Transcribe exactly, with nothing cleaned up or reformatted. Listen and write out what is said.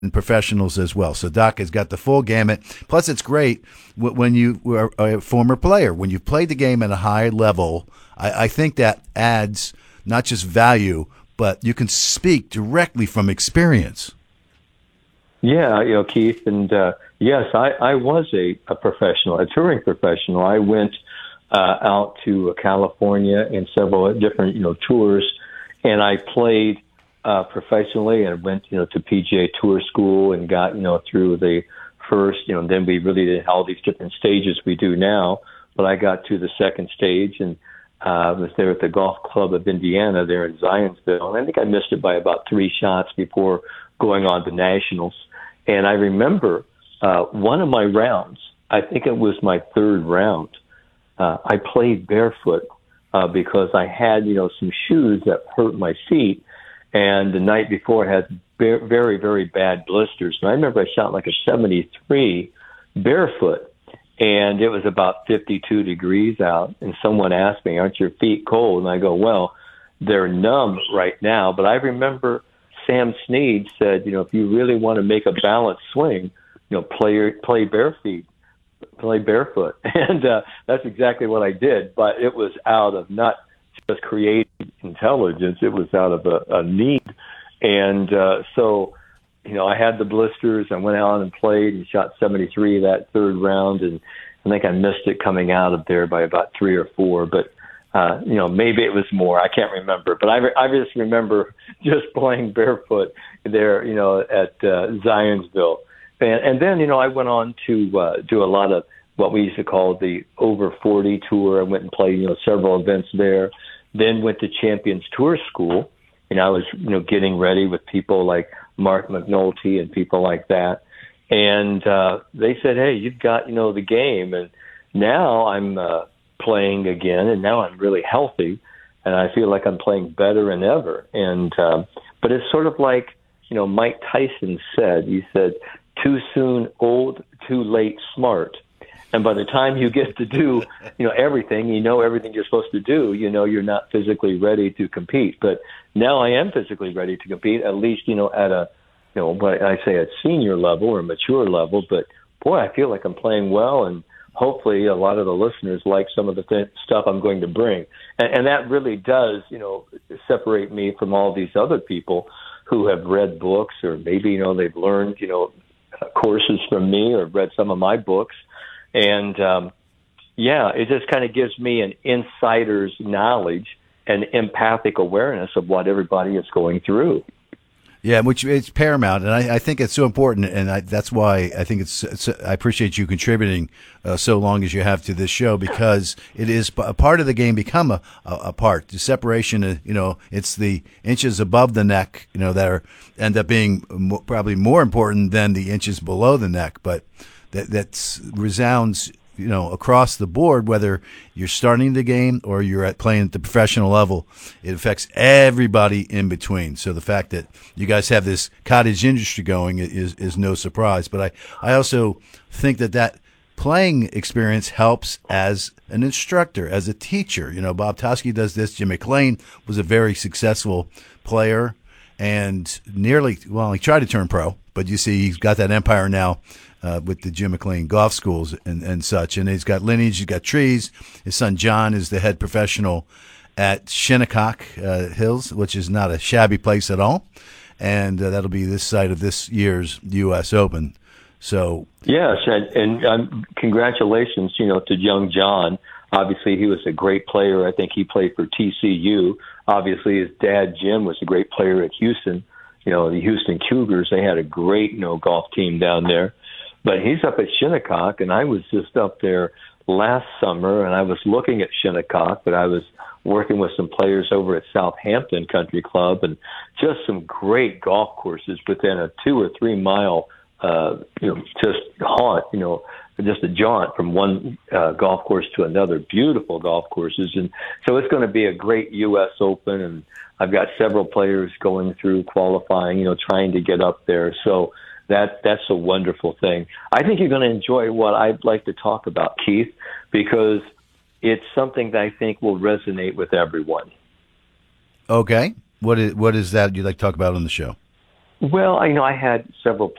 and professionals as well. So Doc has got the full gamut. Plus, it's great when you are a former player. When you've played the game at a high level, I, I think that adds not just value, but you can speak directly from experience. Yeah, you know, Keith, and uh, yes, I, I was a, a professional, a touring professional. I went uh, out to California in several different, you know, tours, and I played uh, professionally and went, you know, to P G A Tour school and got, you know, through the first, you know, and then we really did all these different stages we do now. But I got to the second stage and uh, was there at the Golf Club of Indiana there in Zionsville. And I think I missed it by about three shots before going on to Nationals. And I remember uh, one of my rounds, I think it was my third round, uh, I played barefoot uh, because I had, you know, some shoes that hurt my feet. And the night before I had very, very bad blisters. And I remember I shot like a seventy-three barefoot. And it was about fifty-two degrees out. And someone asked me, aren't your feet cold? And I go, well, they're numb right now. But I remember Sam Snead said, you know, if you really want to make a balanced swing, you know, play play bare feet, play barefoot. And uh, that's exactly what I did. But it was out of not just creative intelligence. It was out of a, a need. And uh, so, you know, I had the blisters. I went out and played and shot seventy-three that third round. And I think I missed it coming out of there by about three or four. But Uh, you know, maybe it was more. I can't remember. But I, re- I just remember just playing barefoot there, you know, at uh, Zionsville. And, and then, you know, I went on to uh, do a lot of what we used to call the over forty tour. I went and played, you know, several events there. Then went to Champions Tour School. And I was, you know, getting ready with people like Mark McNulty and people like that. And uh, they said, hey, you've got, you know, the game. And now I'm uh, playing again, and now I'm really healthy, and I feel like I'm playing better than ever. And uh, but it's sort of like, you know, Mike Tyson said. He said, "Too soon old, too late smart." And by the time you get to do, you know, everything, you know everything you're supposed to do, you know, you're not physically ready to compete. But now I am physically ready to compete, at least, you know, at a, you know, what I say at senior level or mature level. But boy, I feel like I'm playing well, and hopefully a lot of the listeners like some of the th- stuff I'm going to bring. And, and that really does, you know, separate me from all these other people who have read books, or maybe, you know, they've learned, you know, courses from me or read some of my books. And, um, yeah, it just kind of gives me an insider's knowledge and empathic awareness of what everybody is going through. Yeah, which it's paramount, and I, I think it's so important, and I, that's why I think it's, it's. I appreciate you contributing uh, so long as you have to this show, because it is a part of the game become a, a, a part. The separation, uh, you know, it's the inches above the neck, you know, that are end up being mo- probably more important than the inches below the neck, but that that's resounds, you know, across the board, whether you're starting the game or you're at playing at the professional level. It affects everybody in between. So the fact that you guys have this cottage industry going is is no surprise. But I, I also think that that playing experience helps as an instructor, as a teacher. You know, Bob Toski does this. Jim McLean was a very successful player and nearly, well, he tried to turn pro, but you see he's got that empire now. Uh, with the Jim McLean golf schools and, and such. And he's got lineage, he's got trees. His son John is the head professional at Shinnecock uh, Hills, which is not a shabby place at all. And uh, that'll be this site of this year's U S Open. So yes, and, and um, congratulations, you know, to young John. Obviously, he was a great player. I think he played for T C U. Obviously, his dad, Jim, was a great player at Houston. You know, the Houston Cougars, they had a great, you know, golf team down there. But he's up at Shinnecock, and I was just up there last summer, and I was looking at Shinnecock, but I was working with some players over at Southampton Country Club, and just some great golf courses within a two or three mile, uh, you know, just haunt, you know, just a jaunt from one uh, golf course to another. Beautiful golf courses, and so it's going to be a great U S Open, and I've got several players going through qualifying, you know, trying to get up there. So. That that's a wonderful thing. I think you're going to enjoy what I'd like to talk about, Keith, because it's something that I think will resonate with everyone. Okay. What is, what is that you'd like to talk about on the show? Well, I know I had several